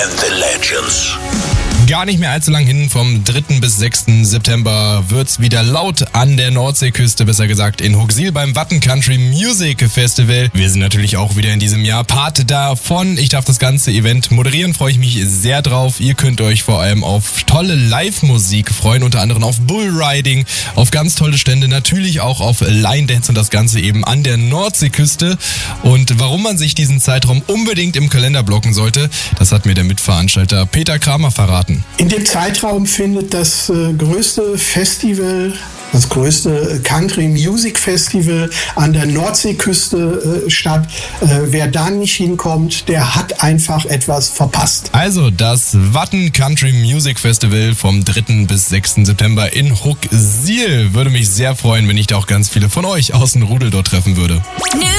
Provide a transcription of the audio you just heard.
and the Legends. Gar nicht mehr allzu lang hin, vom 3. bis 6. September wird's wieder laut an der Nordseeküste, besser gesagt in Huxil beim Watten Country Music Festival. Wir sind natürlich auch wieder in diesem Jahr Part davon. Ich darf das ganze Event moderieren, freue ich mich sehr drauf. Ihr könnt euch vor allem auf tolle Live-Musik freuen, unter anderem auf Bullriding, auf ganz tolle Stände, natürlich auch auf Line Dance und das Ganze eben an der Nordseeküste. Und warum man sich diesen Zeitraum unbedingt im Kalender blocken sollte, das hat mir der Mitveranstalter Peter Kramer verraten. In dem Zeitraum findet das größte Festival, das größte Country Music Festival an der Nordseeküste statt. Wer da nicht hinkommt, der hat einfach etwas verpasst. Also das Watten Country Music Festival vom 3. bis 6. September in Huxil. Würde mich sehr freuen, wenn ich da auch ganz viele von euch aus dem Rudel dort treffen würde.